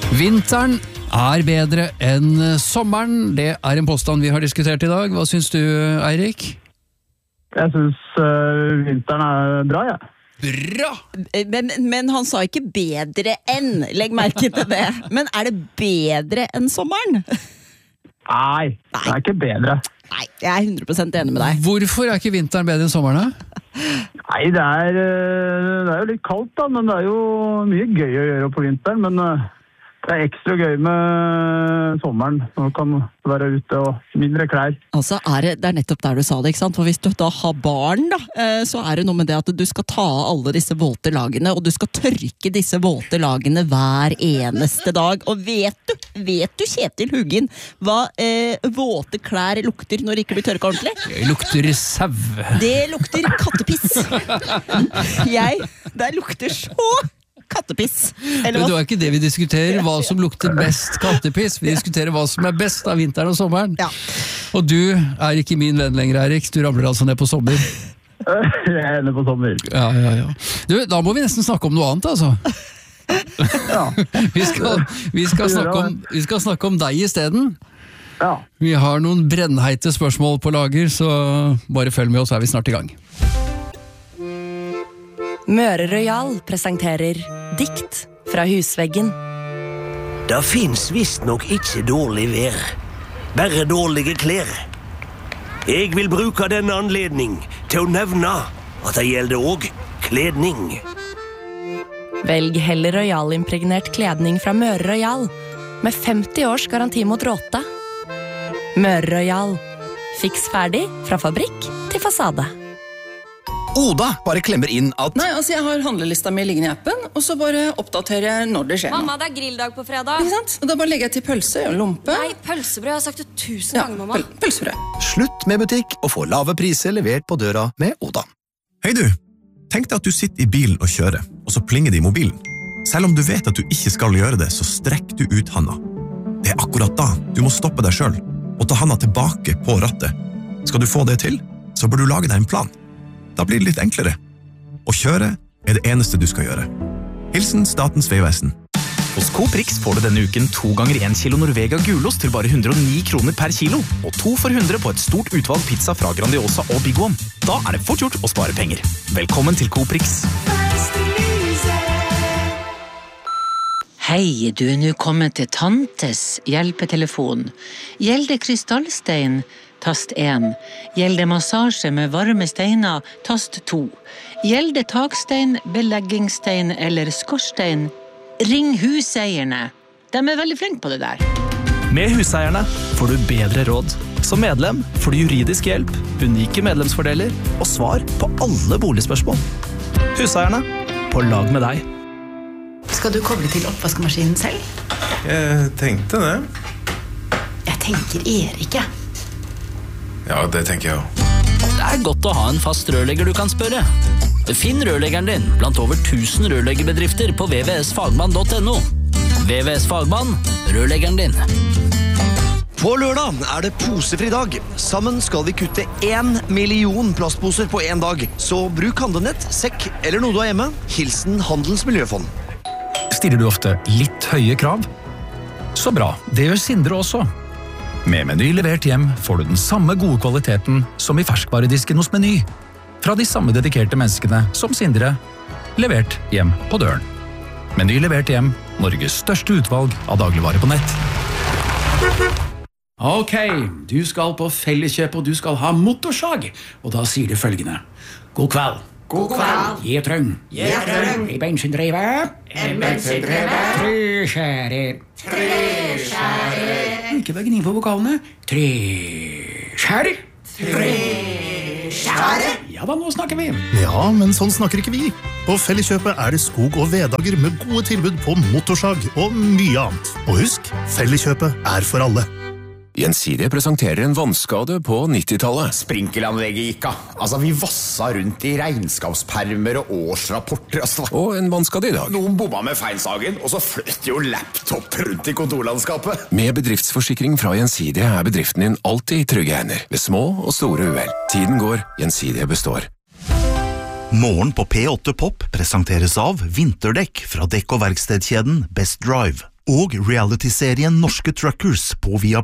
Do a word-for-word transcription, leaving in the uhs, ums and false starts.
Vinteren er bedre enn sommeren. Det er en påstand vi har diskutert i dag. Hva syns du, Eirik? Jeg syns uh, vinteren er bra, jeg. Ja. Bra! Men, men han sa ikke bedre enn, legg merke til det. Men er det bedre enn sommeren? Nei, det er ikke bedre. Nei, jeg er hundre prosent enig med deg. Hvorfor er ikke vinteren bedre enn sommeren, da? Nei, det er, uh, det er jo litt kaldt da, men det er jo mye gøy å gjøre på vinteren, men... Uh, Det er ekstra gøy med sommeren, når du kan være ute og mindre klær. Altså, er det, det er nettopp der du sa det, ikke sant? For hvis du da har barn, da, så er det noe med det at du skal ta av alle disse våte lagene, og du skal tørke disse våte lagene hver eneste dag. Og vet du, vet du Kjetil Hugin, hva eh, våte klær lukter når det ikke blir tørka ordentlig? Det lukter sau. Det lukter kattepiss. Jeg, det lukter så... kattepiss. Men det er ikke det vi diskuterer, hva som lukter best kattepiss. Vi diskuterer hva som er best av vinteren og sommeren. Ja. Og du er ikke min venn lenger, Eirik. Du ramler altså ned på sommer. Jeg er nede på sommer. Ja, ja, ja. Du, da må vi nesten snakke om noe annet, altså. Ja. Vi skal, vi skal, snakke, om, vi skal snakke om deg i stedet. Ja. Vi har noen brennheite spørsmål på lager, så bare følg med oss, så er vi snart i gang. Møre Royal presenterer Dikt fra husveggen. Det finnes visst nok ikke dårlig vær, bare dårlige klær. Jeg vil bruke denne anledning til å nevne at det gjelder også kledning. Velg heller Royal-impregnert kledning fra Møre Royal, med femti års garanti mot råte. Møre Royal. Fiks ferdig fra fabrikk til fasade. Oda bare klemmer inn at... Nei, altså jeg har handlelista mi liggende i appen, og så bare oppdaterer jeg når det skjer noe. Mamma, det er grilldag på fredag. Ikke sant? Og da bare legger jeg til pølse og lompe. Nei, pølsebrød, jeg har sagt det tusen Ja, ganger, mamma. pøl pølsebrød. Slutt med butikk og få lave priser levert på døra med Oda. Hei du, tenk deg at du sitter i bilen og kjører, og så plinger det i mobilen. Selv om du vet at du ikke skal gjøre det, så strekk du ut handa. Det er akkurat da du må stoppe deg selv, og ta handa tilbake på rattet. Skal du få det til, så bør du lage deg en plan. Da blir det litt enklere. Å kjøre er det eneste du skal gjøre. Hilsen Statens Vegvesen. Hos Coprix får du denne uken to ganger en kilo Norvega gulost til bare hundre og ni kroner per kilo, og to for hundre på et stort utvalg pizza fra Grandiosa og Big One. Da er det fort gjort å spare penger. Velkommen til Coprix. Hei, du er nå kommet til Tantes hjelpetelefon. Gjelder krystallstein, tast en. Gjelder massasje med varme steiner, tast to. Gjelder takstein, beleggingsstein eller skorstein, ring huseierne. De er veldig flinke på det der. Med Huseierne får du bedre råd. Som medlem får du juridisk hjelp, unike medlemsfordeler og svar på alle boligspørsmål. Huseierne, på lag med deg. Skal du koble til oppvaskmaskinen selv? Jeg tenkte det. Jeg tenker Erik, jeg. Ja, det tenker jeg også. Det er godt å ha en fast rørlegger du kan spørre. Finn rørleggeren din blant over tusen rørleggerbedrifter på v v s fagmann punktum n o. V V S Fagmann, rørleggeren din. På lørdag er det posefri dag. Sammen skal vi kutte en million plastposer på en dag. Så bruk handlenett, sekk eller noe du har hjemme. Hilsen Handels Miljøfond. Stiller du ofte litt høye krav? Så bra, det gjør Sindre også. Med Meny levert hjem får du den samme gode kvaliteten som i ferskvaredisken hos Meny. Fra de samme dedikerte menneskene som Sindre, levert hjem på døren. Meny levert hjem, Norges største utvalg av dagligvare på nett. Ok, du skal på Felleskjøp og du skal ha motorsag, og da sier du følgende. God kveld. God kveld. Gjetrøng. Gjetrøng. I bensindrevet. En bensindrevet. Treskjære. Treskjære. Ikke bare gni på vokalene. Treskjære. Treskjære. Ja da, nå snakker vi. Ja, men sånn snakker ikke vi. På Felleskjøpet er det skog- og veddager med gode tilbud på motorsag og mye annet. Og husk, Felleskjøpet er for alle. Gjensidige presenterer en vannskade på nittitallet. Sprinkelanlegget gikk av. Altså, vi vassa rundt i regnskapspermer og årsrapporter. Altså. Og en vannskade i dag. Noen bomma med feilsagen, og så fløt jo laptop rundt i kontorlandskapet. Med bedriftsforsikring fra Gjensidige er bedriften din alltid i trygge hender. Ved små og store uhell. Tiden går, Gjensidige består. Morgen på P åtte Pop presenteres av vinterdekk fra dekk- og verkstedkjeden Best Drive. og reality-serien Norske Truckers på Viaplay.